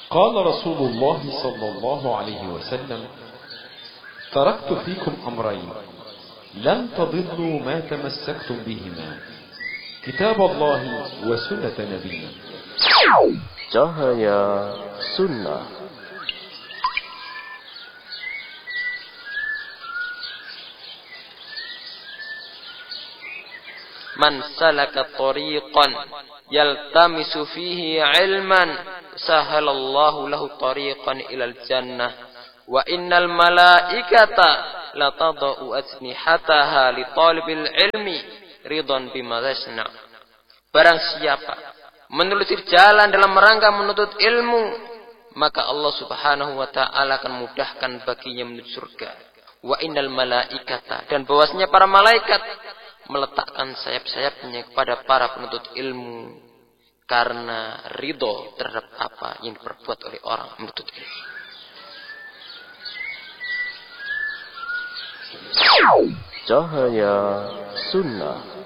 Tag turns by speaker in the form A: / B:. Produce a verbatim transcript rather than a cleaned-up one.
A: قال رسول الله صلى الله عليه وسلم: تركت فيكم أمرين لن تضلوا ما تمسكتم بهما، كتاب الله وسنة نبينا.
B: Cahaya Sunnah.
C: Man salaka tariqan yaltamisu fihi ilman sahalallahu lahu tariqan ilal jannah wa innal malaikata latadau ajnihataha li talibil ilmi ridwan bima yasna. Barang siapa menelusuri jalan dalam rangka menuntut ilmu, maka Allah Subhanahu wa taala akan mudahkan baginya menuju surga. Wa innal malaikata, dan bahwasanya para malaikat meletakkan sayap-sayapnya kepada para penuntut ilmu karena ridho terhadap apa yang diperbuat oleh orang menuntut ilmu.
B: Cahaya Sunnah.